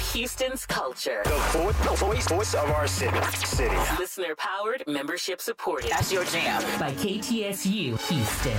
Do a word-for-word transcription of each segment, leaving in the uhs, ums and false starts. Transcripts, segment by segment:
Houston's culture. The vo- voice, voice of our city. City. Listener powered, membership supported. That's your jam by K T S U Houston.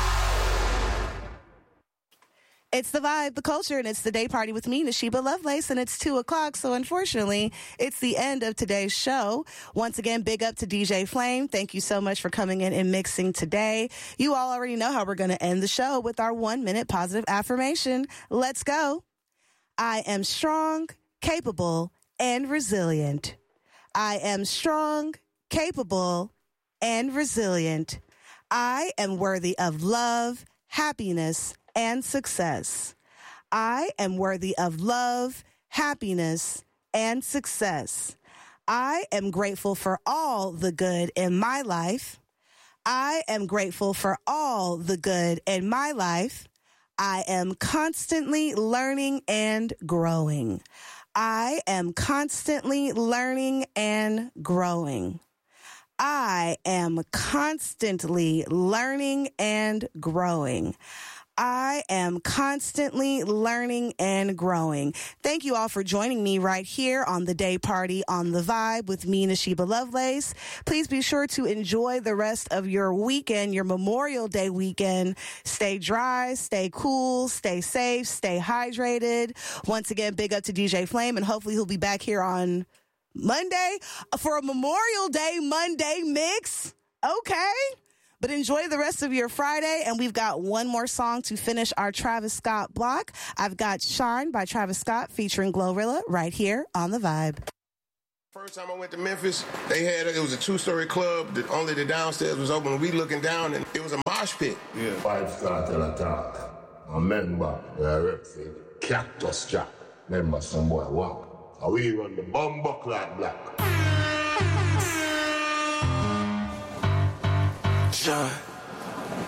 It's the vibe, the culture, and it's the day party with me, Nashiba Lovelace, and it's two o'clock, so unfortunately, it's the end of today's show. Once again, big up to D J Flame. Thank you so much for coming in and mixing today. You all already know how we're going to end the show with our one-minute positive affirmation. Let's go. I am strong, capable, and resilient. I am strong, capable, and resilient. I am worthy of love, happiness, and success. I am worthy of love, happiness, and success. I am grateful for all the good in my life. I am grateful for all the good in my life. I am constantly learning and growing. I am constantly learning and growing. I am constantly learning and growing. I am constantly learning and growing. Thank you all for joining me right here on the day party on the vibe with me, Nashiba Lovelace. Please be sure to enjoy the rest of your weekend, your Memorial Day weekend. Stay dry, stay cool, stay safe, stay hydrated. Once again, big up to D J Flame, and hopefully he'll be back here on Monday for a Memorial Day Monday mix. Okay. But enjoy the rest of your Friday, and we've got one more song to finish our Travis Scott block. I've got Shine by Travis Scott featuring Glorilla right here on The Vibe. First time I went to Memphis, they had, it was a two-story club that only the downstairs was open. We looking down, and it was a mosh pit. Yeah. Five star tell a talk. I remember the rep said, Cactus Jack. Remember some boy walk. And we run the bumbo clock block. Shine.